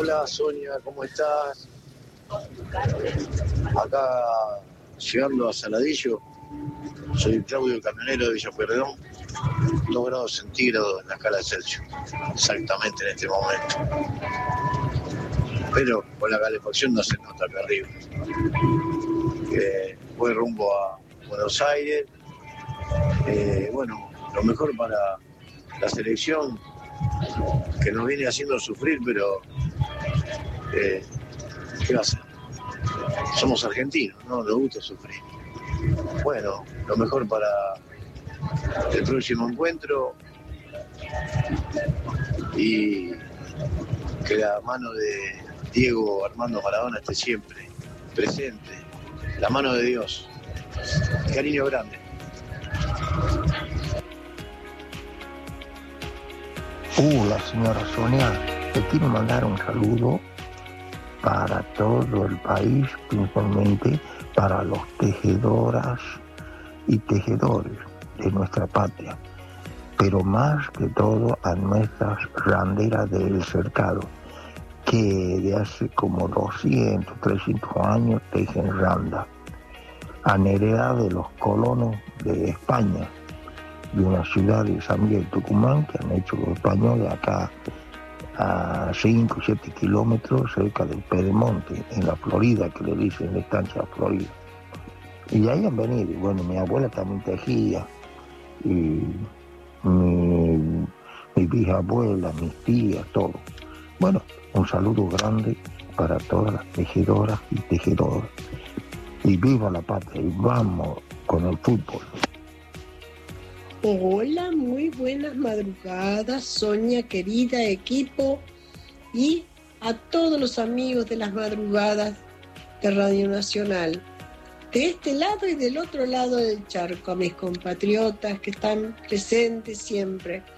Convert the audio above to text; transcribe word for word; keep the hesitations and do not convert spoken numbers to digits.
Hola Sonia, ¿cómo estás? Acá llegando a Saladillo, soy Claudio Camionero de Villa Pueyrredón, dos grados centígrados en la escala de Celsius, exactamente en este momento. Pero con la calefacción no se nota acá arriba. Eh, voy rumbo a Buenos Aires. Eh, bueno, lo mejor para la selección, que nos viene haciendo sufrir, pero eh, ¿qué va a hacer? Somos argentinos, ¿no? Nos gusta sufrir. Bueno, lo mejor para el próximo encuentro y que la mano de Diego Armando Maradona esté siempre presente. La mano de Dios. Cariño grande. Hola, señora Sonia. Te quiero mandar un saludo para todo el país, principalmente para los tejedoras y tejedores de nuestra patria, pero más que todo a nuestras randeras del cercado, que de hace como doscientos, trescientos años tejen randa, han heredado de los colonos de España, de una ciudad de San Miguel de Tucumán, que han hecho los españoles acá a cinco o siete kilómetros cerca del Pedemonte, en la Florida, que le dicen la estancia Florida. Y ahí han venido, y bueno, mi abuela también tejía, y mi, mi bisabuela, mis tías, todo. Bueno, un saludo grande para todas las tejedoras y tejedores. Y viva la patria, y vamos con el fútbol. Hola, muy buenas madrugadas, Sonia, querida, equipo, y a todos los amigos de las madrugadas de Radio Nacional. De este lado y del otro lado del charco, a mis compatriotas que están presentes siempre.